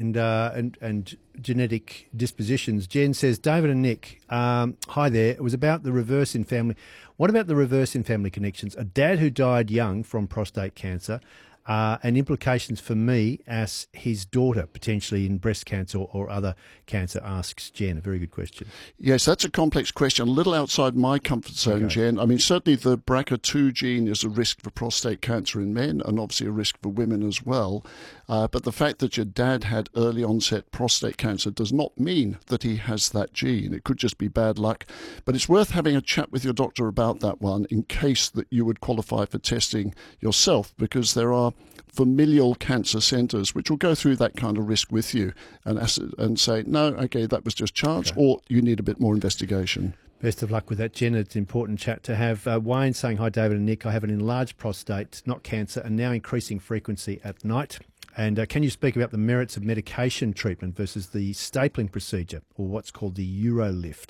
and genetic dispositions. Jen says, David and Nick, hi there. It was about the reverse in family. What about the reverse in family connections? A dad who died young from prostate cancer, and implications for me as his daughter, potentially in breast cancer or other cancer, asks Jen. A very good question. Yes, that's a complex question, a little outside my comfort zone, Jen. I mean, certainly the BRCA2 gene is a risk for prostate cancer in men and obviously a risk for women as well. But the fact that your dad had early onset prostate cancer does not mean that he has that gene. It could just be bad luck. But it's worth having a chat with your doctor about that one in case that you would qualify for testing yourself, because there are familial cancer centres which will go through that kind of risk with you and say, no, okay, that was just chance, or you need a bit more investigation. Best of luck with that, Jen. It's an important chat to have. Wayne saying, hi, David and Nick. I have an enlarged prostate, not cancer, and now increasing frequency at night. And can you speak about the merits of medication treatment versus the stapling procedure, or what's called the Urolift?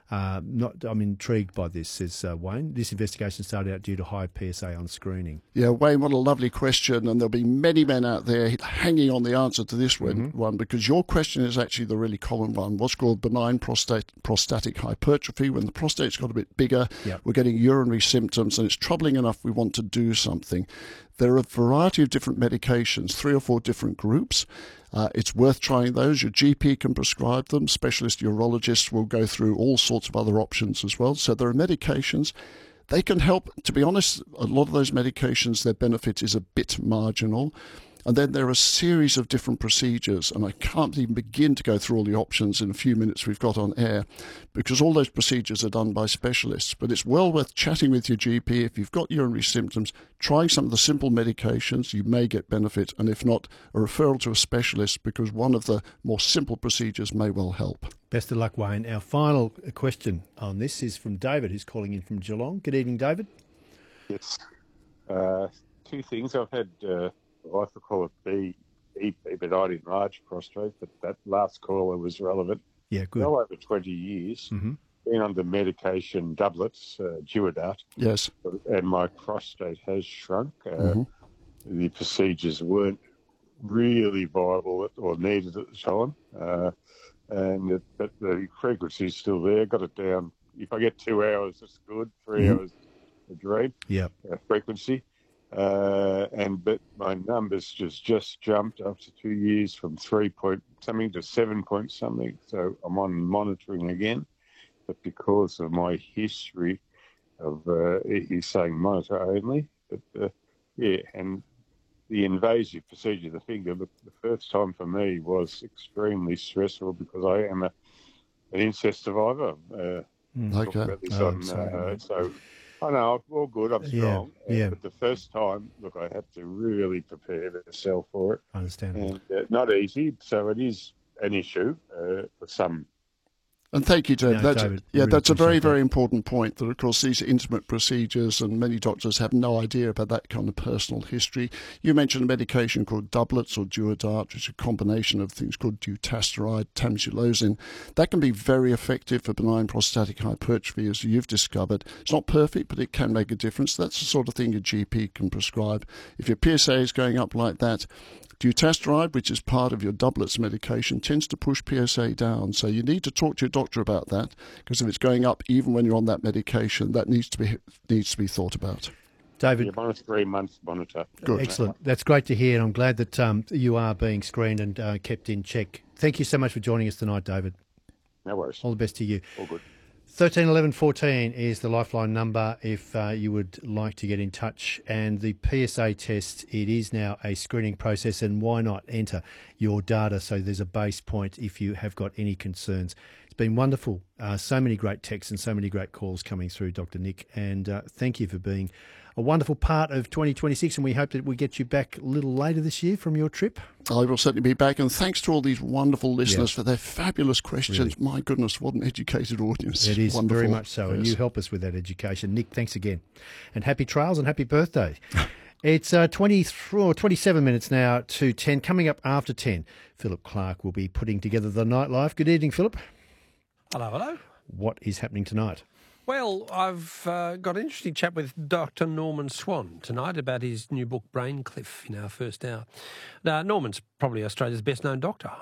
I'm intrigued by this, says Wayne. This investigation started out due to high PSA on screening. Yeah, Wayne, what a lovely question. And there'll be many men out there hanging on the answer to this one, because your question is actually the really common one. What's called benign prostatic hypertrophy. When the prostate's got a bit bigger, we're getting urinary symptoms, and it's troubling enough we want to do something. There are a variety of different medications, 3 or 4 different groups. It's worth trying those. Your GP can prescribe them. Specialist urologists will go through all sorts of other options as well. So there are medications. They can help. To be honest, a lot of those medications, their benefit is a bit marginal. And then there are a series of different procedures, and I can't even begin to go through all the options in a few minutes we've got on air, because all those procedures are done by specialists. But it's well worth chatting with your GP. If you've got urinary symptoms, trying some of the simple medications, you may get benefit, and if not, a referral to a specialist, because one of the more simple procedures may well help. Best of luck, Wayne. Our final question on this is from David, who's calling in from Geelong. Good evening, David. Yes. 2 things. I've had... I like to call it EP, but I didn't enlarged prostate, but that last caller was relevant. Yeah, good. Well over 20 years, been under medication doublets, Duodart. Yes. And my prostate has shrunk. The procedures weren't really viable or needed at the time. But the frequency is still there. Got it down. If I get 2 hours, it's good. 3 hours, a dream. Yeah. Frequency. But my numbers just jumped after 2 years from 3 point something to 7 point something. So I'm on monitoring again. But because of my history of, he's saying monitor only. But and the invasive procedure, the finger, the first time for me was extremely stressful because I am an incest survivor. Okay. About this so I know, all good, I'm strong. Yeah. But the first time, look, I had to really prepare myself for it. I understand. And not easy, so it is an issue for some. And thank you, David. David, That's a very, very important point, that, of course, these are intimate procedures and many doctors have no idea about that kind of personal history. You mentioned a medication called doublets or Duodart, which is a combination of things called dutasteride, tamsulosin. That can be very effective for benign prostatic hypertrophy, as you've discovered. It's not perfect, but it can make a difference. That's the sort of thing your GP can prescribe. If your PSA is going up like that, dutasteride, which is part of your doublets medication, tends to push PSA down. So you need to talk to your doctor about that, because if it's going up even when you're on that medication, that needs to be thought about. David, Yeah, minus 3 months monitor. Good. Excellent. That's great to hear, and I'm glad that you are being screened and kept in check. Thank you so much for joining us tonight, David. No worries. All the best to you. All good. 13 11 14 is the Lifeline number if you would like to get in touch. And the PSA test, it is now a screening process, and why not enter your data so there's a base point if you have got any concerns. It's been wonderful. So many great texts and so many great calls coming through, Dr. Nick. And thank you for being a wonderful part of 2026, and we hope that we get you back a little later this year from your trip. I will certainly be back, and thanks to all these wonderful listeners for their fabulous questions. Really. My goodness, what an educated audience. It is wonderful. Very much so, and you help us with that education. Nick, thanks again. And happy trials and happy birthday. It's 27 minutes now to 10. Coming up after 10, Philip Clark will be putting together the nightlife. Good evening, Philip. Hello, hello. What is happening tonight? Well, I've got an interesting chat with Dr. Norman Swan tonight about his new book, Brain Cliff, in our first hour. Now, Norman's probably Australia's best-known doctor.